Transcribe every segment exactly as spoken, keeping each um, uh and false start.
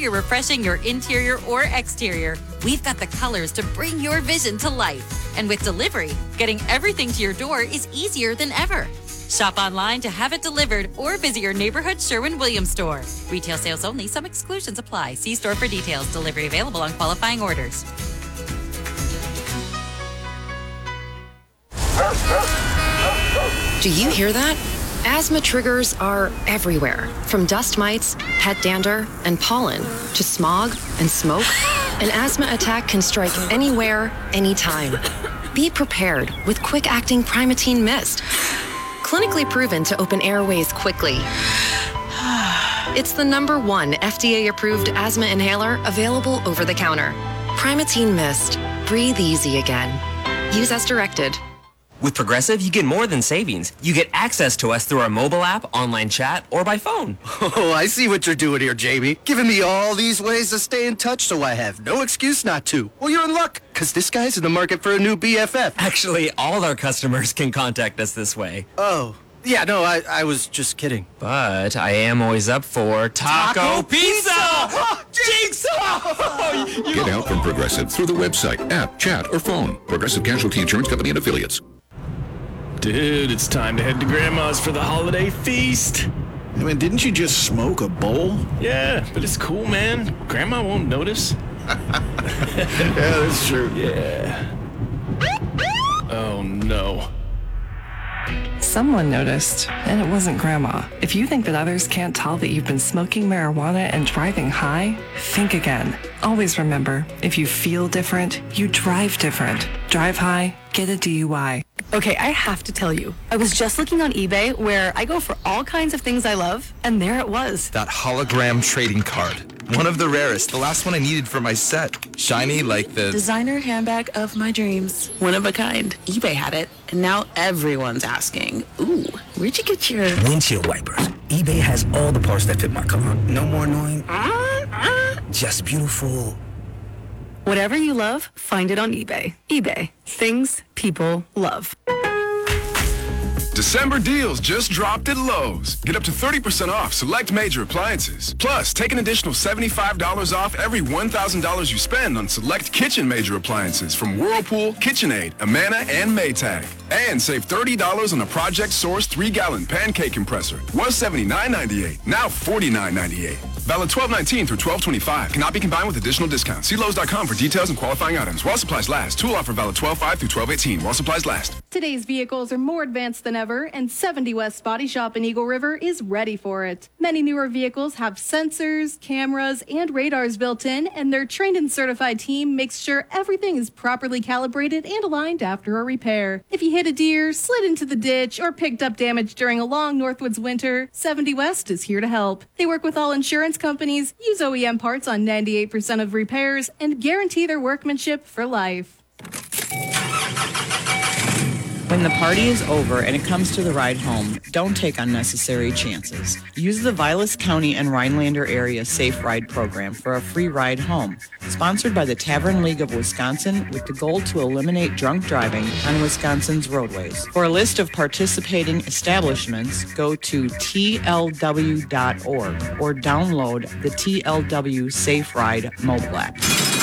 you're refreshing your interior or exterior, we've got the colors to bring your vision to life. And with delivery, getting everything to your door is easier than ever. Shop online to have it delivered or visit your neighborhood Sherwin-Williams store. Retail sales only. Some exclusions apply. See store for details. Delivery available on qualifying orders. Do you hear that? Asthma triggers are everywhere, from dust mites, pet dander, and pollen to smog and smoke. An asthma attack can strike anywhere, anytime. Be prepared with quick-acting Primatene Mist. Clinically proven to open airways quickly. It's the number one F D A-approved asthma inhaler available over the counter. Primatene Mist. Breathe easy again. Use as directed. With Progressive, you get more than savings. You get access to us through our mobile app, online chat, or by phone. Oh, I see what you're doing here, Jamie. Giving me all these ways to stay in touch so I have no excuse not to. Well, you're in luck, because this guy's in the market for a new B F F. Actually, all our customers can contact us this way. Oh, yeah, no, I, I was just kidding. But I am always up for Taco, Taco Pizza! Pizza! Jigsaw! Get help from Progressive through the website, app, chat, or phone. Progressive Casualty Insurance Company and Affiliates. Dude, it's time to head to Grandma's for the holiday feast. I mean, didn't you just smoke a bowl? Yeah, but it's cool, man. Grandma won't notice. Yeah, that's true. Yeah. Oh, no. Someone noticed, and it wasn't Grandma. If you think that others can't tell that you've been smoking marijuana and driving high, think again. Always remember, if you feel different, you drive different. Drive high, get a D U I. Okay, I have to tell you, I was just looking on eBay where I go for all kinds of things I love, and there it was. That hologram trading card. One of the rarest, the last one I needed for my set. Shiny like the... designer handbag of my dreams. One of a kind. eBay had it, and now everyone's asking, ooh, where'd you get your... windshield wipers. eBay has all the parts that fit my car. No more annoying... Uh, uh, just beautiful... Whatever you love, find it on eBay. eBay. Things people love. December deals just dropped at Lowe's. Get up to thirty percent off select major appliances. Plus, take an additional seventy-five dollars off every one thousand dollars you spend on select kitchen major appliances from Whirlpool, KitchenAid, Amana, and Maytag. And save thirty dollars on a Project Source three gallon pancake compressor. Was seventy-nine ninety-eight, now forty-nine ninety-eight. Valid twelve nineteen through twelve twenty-five. Cannot be combined with additional discounts. See Lowe's dot com for details and qualifying items. While supplies last. Tool offer valid twelve five through twelve eighteen. While supplies last. Today's vehicles are more advanced than ever, and seventy West Body Shop in Eagle River is ready for it. Many newer vehicles have sensors, cameras, and radars built in, and their trained and certified team makes sure everything is properly calibrated and aligned after a repair. If you hit a deer, slid into the ditch, or picked up damage during a long Northwoods winter, seventy West is here to help. They work with all insurance companies, use O E M parts on ninety-eight percent of repairs, and guarantee their workmanship for life. When the party is over and it comes to the ride home, don't take unnecessary chances. Use the Vilas County and Rhinelander Area Safe Ride Program for a free ride home. Sponsored by the Tavern League of Wisconsin with the goal to eliminate drunk driving on Wisconsin's roadways. For a list of participating establishments, go to T L W dot org or download the T L W Safe Ride mobile app.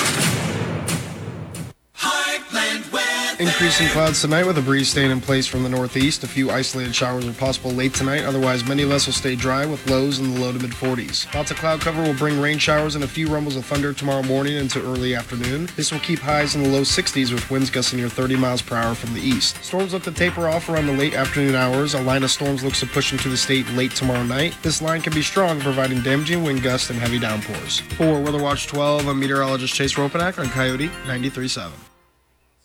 Increasing clouds tonight with a breeze staying in place from the northeast. A few isolated showers are possible late tonight. Otherwise, many less will stay dry with lows in the low to mid forties. Lots of cloud cover will bring rain showers and a few rumbles of thunder tomorrow morning into early afternoon. This will keep highs in the low sixties with winds gusting near thirty miles per hour from the east. Storms look to taper off around the late afternoon hours. A line of storms looks to push into the state late tomorrow night. This line can be strong, providing damaging wind gusts and heavy downpours. For Weather Watch twelve, I'm meteorologist Chase Ropanak on Coyote ninety-three point seven.